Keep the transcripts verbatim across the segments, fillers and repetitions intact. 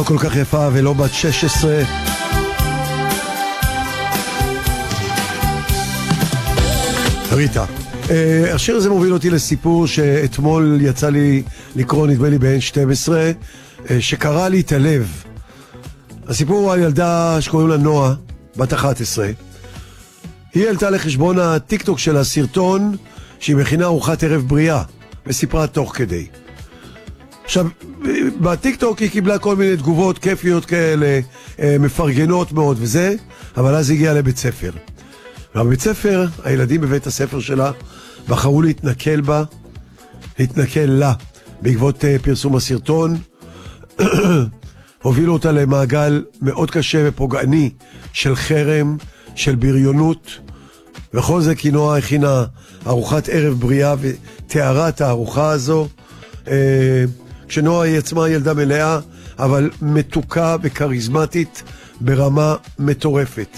לא כל כך יפה ולא בת שש עשרה. ריטה. השיר הזה מוביל אותי לסיפור שאתמול יצא לי לקרוא, נדמה לי ב-אן שתים עשרה, שקרא לי את הלב. הסיפור הוא על ילדה שקוראים לה נועה, בת אחת עשרה. היא העלתה לחשבון הטיק טוק של הסרטון שהיא מכינה ארוחת ערב בריאה, וסיפרה תוך כדי. עכשיו, בטיק טוק היא קיבלה כל מיני תגובות כיפיות כאלה, מפרגנות מאוד וזה, אבל אז היא הגיעה לבית ספר. ובבית ספר, הילדים בבית הספר שלה בחרו להתנכל בה, להתנכל לה, בעקבות פרסום הסרטון, הובילו אותה למעגל מאוד קשה ופוגעני של חרם, של בריונות, וכל זה כי נועה הכינה ארוחת ערב בריאה ותיארה את הארוחה הזו, כשנועה היא עצמה ילדה מלאה, אבל מתוקה וקריזמטית ברמה מטורפת.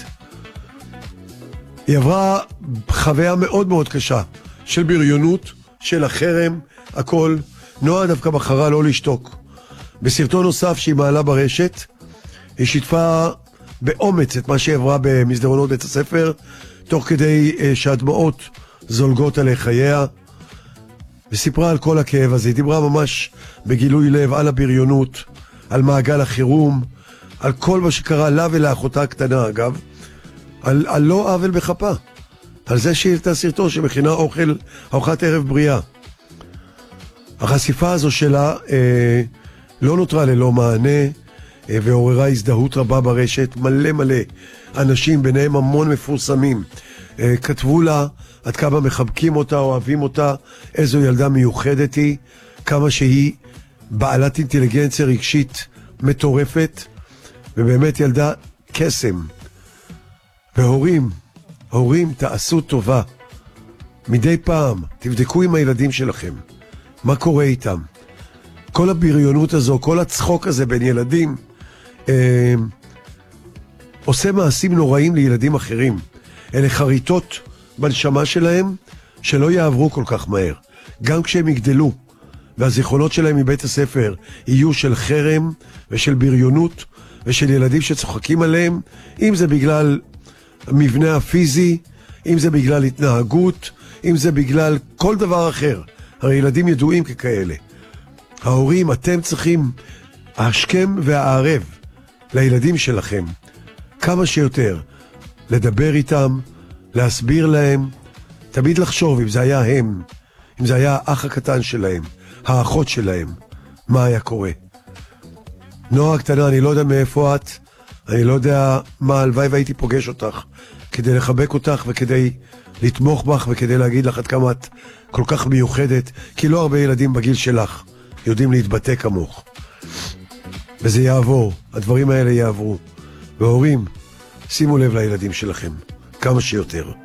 היא עברה חוויה מאוד מאוד קשה של בריונות, של החרם, הכל. נועה דווקא בחרה לא לשתוק. בסרטון נוסף שהיא מעלה ברשת, היא שיתפה באומץ את מה שהיא עברה במסדרונות בית הספר, תוך כדי שהדמעות זולגות עלי חייה, וסיפרה על כל הכאב הזה. היא דיברה ממש בגילוי לב על הבריונות, על מעגל החירום, על כל מה שקרה לה ולאחותה הקטנה אגב, על, על לא עוול בכפה, על זה שהיא העלתה סרטון שמכינה אוכל, ארוחת ערב בריאה. החשיפה הזו שלה אה, לא נותרה ללא מענה, אה, ועוררה הזדהות רבה ברשת. מלא מלא אנשים, ביניהם המון מפורסמים, אה, כתבו לה עד כמה מחבקים אותה, אוהבים אותה, איזו ילדה מיוחדת היא, כמה שהיא בעלת אינטליגנציה רגשית מטורפת, ובאמת ילדה קסם. והורים, הורים, תעשו טובה. מדי פעם, תבדקו עם הילדים שלכם. מה קורה איתם? כל הבריונות הזו, כל הצחוק הזה בין ילדים, אה, עושה מעשים נוראים לילדים אחרים. אלה חריטות בנשמה שלהם, שלא יעברו כל כך מהר. גם כשהם יגדלו, והזיכרונות שלהם מבית הספר יהיו של חרם ושל בריונות, ושל ילדים שצוחקים עליהם, אם זה בגלל המבנה הפיזי, אם זה בגלל התנהגות, אם זה בגלל כל דבר אחר. הרי ילדים ידועים ככאלה. ההורים, אתם צריכים השכם והערב לילדים שלכם, כמה שיותר, לדבר איתם, להסביר להם, תמיד לחשוב אם זה היה הם, אם זה היה האח הקטן שלהם, האחות שלהם, מה היה קורה. נועה הקטנה, אני לא יודע מאיפה את, אני לא יודע מה, הלוואי והייתי פוגש אותך, כדי לחבק אותך וכדי לתמוך בך וכדי להגיד לך עד כמה את כל כך מיוחדת, כי לא הרבה ילדים בגיל שלך יודעים להתבטא כמוך. וזה יעבור, הדברים האלה יעברו. והורים, שימו לב לילדים שלכם, כמה שיותר.